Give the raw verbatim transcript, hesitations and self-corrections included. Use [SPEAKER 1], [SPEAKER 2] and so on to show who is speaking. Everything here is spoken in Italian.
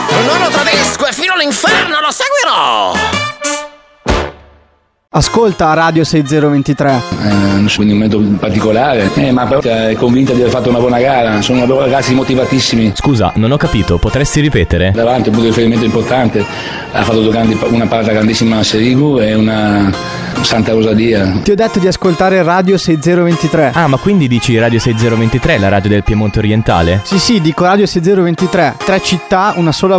[SPEAKER 1] Un nuovo tedesco e fino all'inferno lo seguirò!
[SPEAKER 2] Ascolta Radio sei zero due tre.
[SPEAKER 3] Eh, quindi un momento particolare, eh, ma però è convinta di aver fatto una buona gara, sono ragazzi motivatissimi.
[SPEAKER 4] Scusa, non ho capito, potresti ripetere?
[SPEAKER 3] Davanti un punto di riferimento importante, ha fatto due grandi, una parata grandissima a Serigu e una Santa Rosadia.
[SPEAKER 2] Ti ho detto di ascoltare Radio sei zero due tre.
[SPEAKER 4] Ah, ma quindi dici Radio sei zero due tre, la radio del Piemonte orientale?
[SPEAKER 2] Sì sì, dico Radio sei zero due tre. Tre città, una sola